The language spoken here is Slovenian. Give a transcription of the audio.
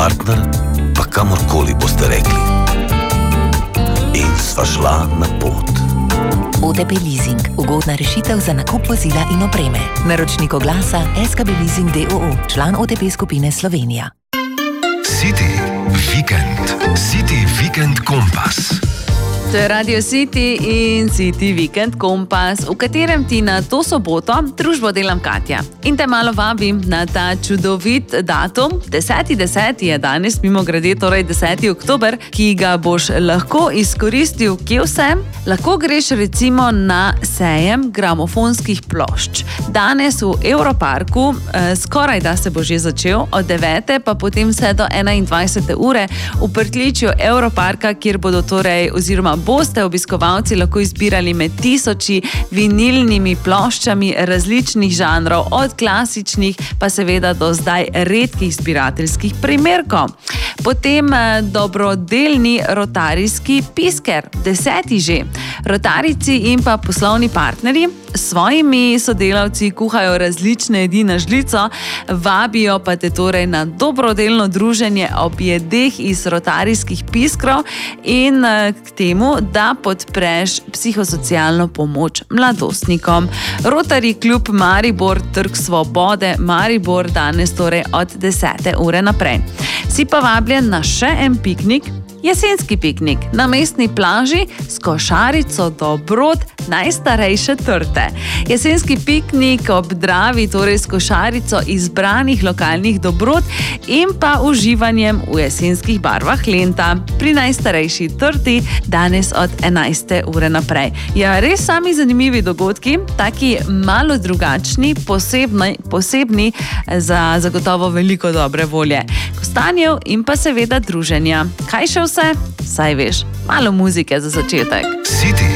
partner, pa kamorkoli boste rekli. In sva šla na pot. OTP Leasing. Ugodna rešitev za nakup vozila in opreme. Naročnik oglasa SKB Leasing d.o.o. Član OTP skupine Slovenija. City Weekend. City Weekend Kompas. To je Radio City in City Weekend Kompas, v katerem ti na to soboto družbo delam Katja. In te malo vabim na ta čudovit datum. 10.10. je danes, mimogrede, torej 10. oktober, ki ga boš lahko izkoristil kje vse. Lahko greš recimo na sejem gramofonskih plošč. Danes v Europarku, skoraj da se bo že začel, od 9. pa potem vse do 21. ure v pritličju Europarka, kjer bodo torej, oziroma boste obiskovalci lahko izbirali med tisoči vinilnimi ploščami različnih žanrov, od klasičnih pa seveda do zdaj redkih zbirateljskih primerkov. Potem dobrodelni rotarijski pisker, 10. že. Rotarijci in pa poslovni partnerji s svojimi sodelavci kuhajo različne jedi na žlico, vabijo pa te torej na dobrodelno druženje ob jedeh iz rotarijskih piskrov in k temu, da podpreš psihosocialno pomoč mladostnikom. Rotary klub Maribor, Trg Svobode, Maribor, danes torej od 10. ure naprej. Si pa vabljen na še en piknik, jesenski piknik na mestni plaži s košarico dobrot najstarejše trte. Jesenski piknik ob Dravi, torej s košarico izbranih lokalnih dobrot in pa uživanjem v jesenskih barvah lenta pri najstarejši trti danes od 11. ure naprej. Ja, res sami zanimivi dogodki, taki malo drugačni, posebni za zagotovo veliko dobre volje. Kostanjev in pa seveda druženja. Kaj še vse? Saj veš, malo muzike za začetek. City